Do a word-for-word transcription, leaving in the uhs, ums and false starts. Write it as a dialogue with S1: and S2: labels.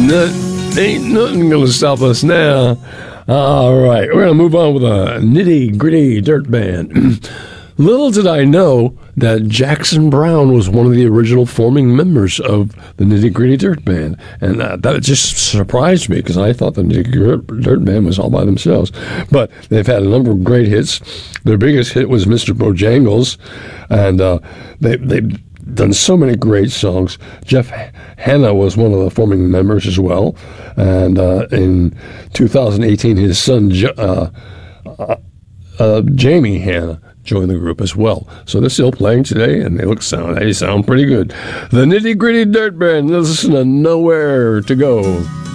S1: not, ain't nothing gonna stop us now. All right, we're gonna move on with a Nitty Gritty Dirt Band. Little did I know that Jackson Browne was one of the original forming members of the Nitty Gritty Dirt Band. And uh, that just surprised me because I thought the Nitty Gritty Dirt Band was all by themselves. But they've had a number of great hits. Their biggest hit was Mister Bojangles. And uh, they, they've done so many great songs. Jeff Hanna was one of the forming members as well. And uh, in two thousand eighteen, his son, uh, uh, uh, Jamie Hanna, joined the group as well. So they're still playing today, and they look sound they sound pretty good. The Nitty Gritty Dirt Band. Listen to Nowhere to Go.